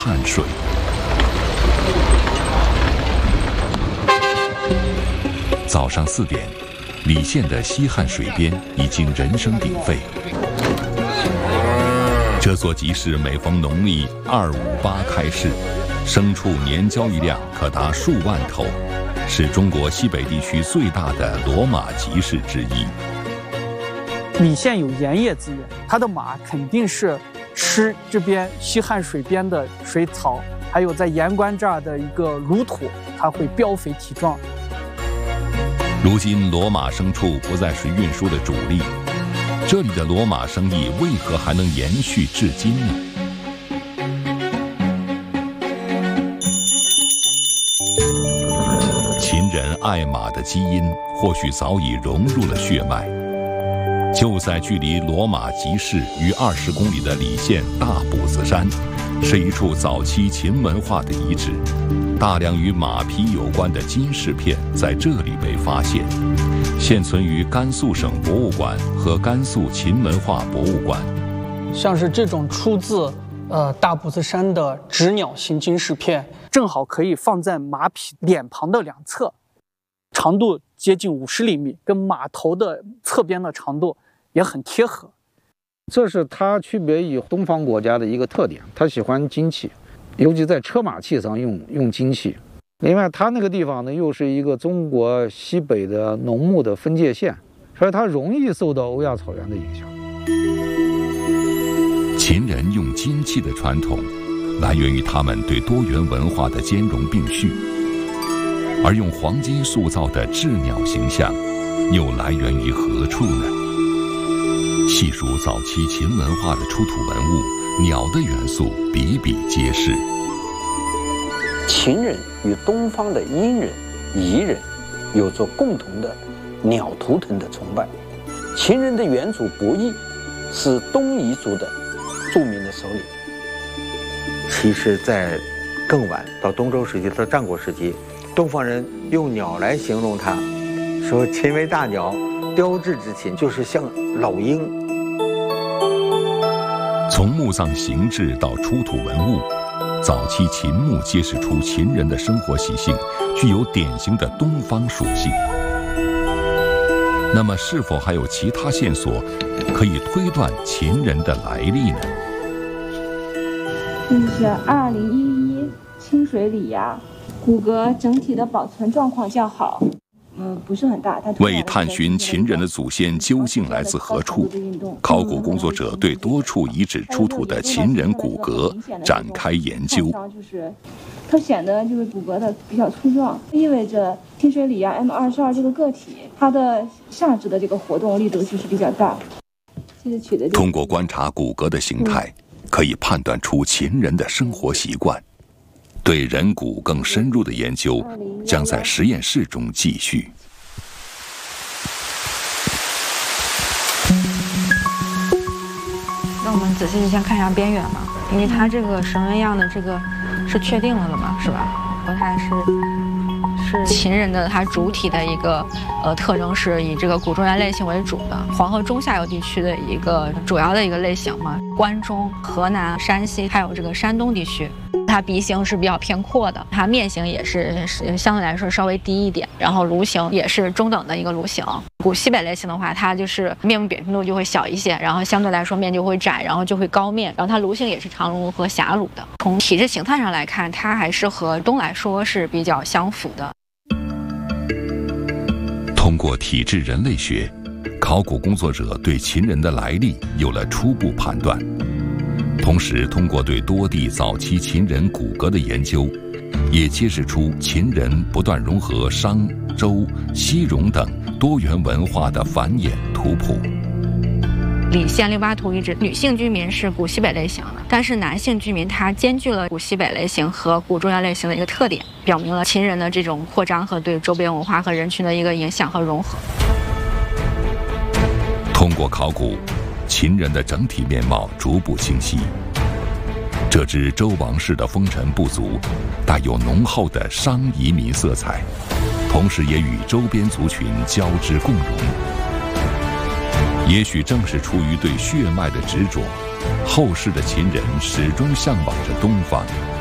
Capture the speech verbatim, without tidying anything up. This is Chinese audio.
汉水。早上四点，澧县的西汉水边已经人声鼎沸。这座集市每逢农历二五八开市，牲畜年交易量可达数万头，是中国西北地区最大的骡马集市之一。 澧县有盐业资源，它的马肯定是吃这边西汉水边的水草，还有在盐关这儿的一个卤土，它会膘肥体壮。 如今骡马牲畜不再是运输的主力，这里的骡马生意为何还能延续至今呢？秦人爱马的基因或许早已融入了血脉。就在距离骡马集市约二十公里的澧县大卜子山，是一处早期秦文化的遗址。大量与马匹有关的金饰片在这里被发现，现存于甘肃省博物馆和甘肃秦文化博物馆。 像是这种出自呃大卜子山的纸鸟形金饰片，正好可以放在马匹脸庞的两侧，长度接近五十厘米，跟马头的侧边的长度也很贴合。 这是它区别于东方国家的一个特点，它喜欢金器，尤其在车马器上用用金器。另外，它那个地方呢，又是一个中国西北的农牧的分界线，所以它容易受到欧亚草原的影响。 秦人用金器的传统，来源于他们对多元文化的兼容并蓄。而用黄金塑造的雉鸟形象，又来源于何处呢？细数早期秦文化的出土文物，鸟的元素比比皆是。 秦人与东方的殷人、夷人有着共同的鸟图腾的崇拜。秦人的远祖伯益是东夷族的著名的首领。 其实，在更晚到东周时期到战国时期，东方人用鸟来形容它，说秦为大鸟，雕雉之秦，就是像老鹰。 从墓葬形制到出土文物，早期秦墓揭示出秦人的生活习性具有典型的东方属性。那么，是否还有其他线索可以推断秦人的来历呢？ 这是二零一一清水里牙，骨骼整体的保存状况较好，嗯，不是很大。 为探寻秦人的祖先究竟来自何处，考古工作者对多处遗址出土的秦人骨骼展开研究。 就是它显得就是骨骼的比较粗壮，意味着清水里牙 M 二十二这个个体，它的下肢的这个活动力度就是比较大。这是取的。 通过观察骨骼的形态，可以判断出秦人的生活习惯。对人骨更深入的研究将在实验室中继续。 那我们仔细先看一下边缘嘛，因为它这个绳纹样的这个是确定了的嘛，是吧？和它是是秦人的，它主体的一个呃特征是以这个骨中原类型为主的，黄河中下游地区的一个主要的一个类型嘛，关中、河南、山西还有这个山东地区。它鼻型是比较偏阔的，它面型也是相对来说稍微低一点，然后颅形也是中等的一个颅形。古西北类型的话，它就是面部扁平度就会小一些，然后相对来说面就会窄，然后就会高面，然后它颅形也是长颅和狭颅的。从体质形态上来看，它还是和东来说是比较相符的。 通过体质人类学，考古工作者对秦人的来历有了初步判断。同时，通过对多地早期秦人骨骼的研究，也揭示出秦人不断融合商、周、西戎等多元文化的繁衍图谱。 澧县六八图遗址，女性居民是古西北类型的，但是男性居民他兼具了古西北类型和古中原类型的一个特点，表明了秦人的这种扩张和对周边文化和人群的一个影响和融合。 通过考古，秦人的整体面貌逐步清晰。这支周王室的风尘部族带有浓厚的商移民色彩，同时也与周边族群交织共融。也许正是出于对血脉的执着， 后世的秦人始终向往着东方，